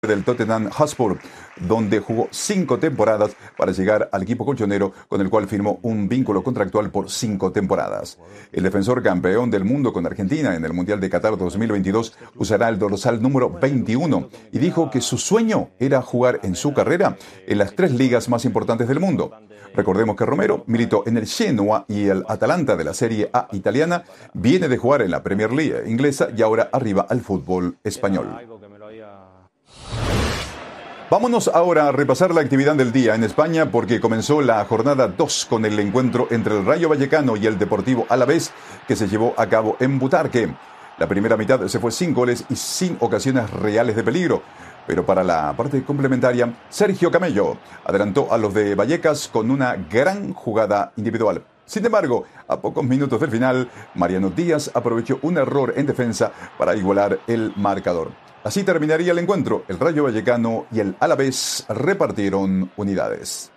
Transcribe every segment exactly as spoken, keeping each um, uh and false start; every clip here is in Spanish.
del Tottenham Hotspur, donde jugó cinco temporadas para llegar al equipo colchonero, con el cual firmó un vínculo contractual por cinco temporadas. El defensor campeón del mundo con Argentina en el Mundial de Qatar dos mil veintidós usará el dorsal número veintiuno y dijo que su sueño era jugar en su carrera en las tres ligas más importantes del mundo. Recordemos que Romero militó en el Genoa y el Atalanta de la Serie A italiana, viene de jugar en la Premier League inglesa y ahora arriba al fútbol español. Vámonos ahora a repasar la actividad del día en España, porque comenzó la jornada dos con el encuentro entre el Rayo Vallecano y el Deportivo Alavés, que se llevó a cabo en Butarque. La primera mitad se fue sin goles y sin ocasiones reales de peligro, pero para la parte complementaria, Sergio Camello adelantó a los de Vallecas con una gran jugada individual. Sin embargo, a pocos minutos del final, Mariano Díaz aprovechó un error en defensa para igualar el marcador. Así terminaría el encuentro. El Rayo Vallecano y el Alavés repartieron unidades.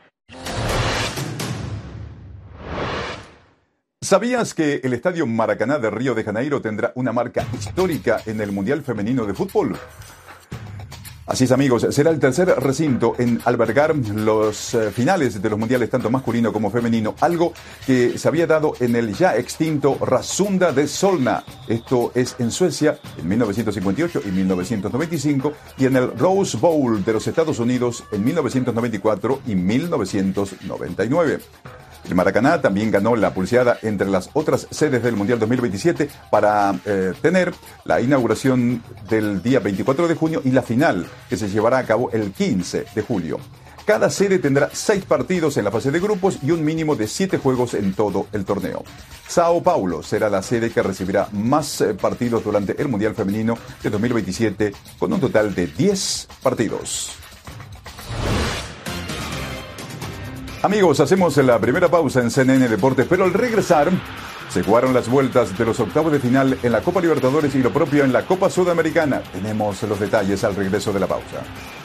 ¿Sabías que el Estadio Maracaná de Río de Janeiro tendrá una marca histórica en el Mundial Femenino de Fútbol? Así es, amigos, será el tercer recinto en albergar los eh, finales de los mundiales tanto masculino como femenino, algo que se había dado en el ya extinto Rasunda de Solna. Esto es en Suecia en mil novecientos cincuenta y ocho y mil novecientos noventa y cinco, y en el Rose Bowl de los Estados Unidos en mil novecientos noventa y cuatro y mil novecientos noventa y nueve. El Maracaná también ganó la pulseada entre las otras sedes del Mundial dos mil veintisiete para eh, tener la inauguración del día veinticuatro de junio y la final, que se llevará a cabo el quince de julio. Cada sede tendrá seis partidos en la fase de grupos y un mínimo de siete juegos en todo el torneo. Sao Paulo será la sede que recibirá más eh, partidos durante el Mundial Femenino de dos mil veintisiete, con un total de diez partidos. Amigos, hacemos la primera pausa en C N N Deportes, pero al regresar se jugaron las vueltas de los octavos de final en la Copa Libertadores y lo propio en la Copa Sudamericana. Tenemos los detalles al regreso de la pausa.